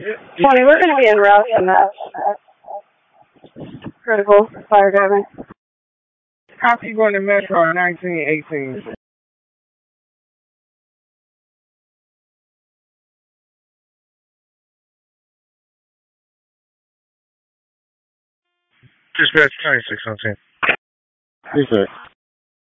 20, we're going to be en route in that critical fire diving. Copy going to Metro 1918. Dispatch 96 on 10. Yes, sir.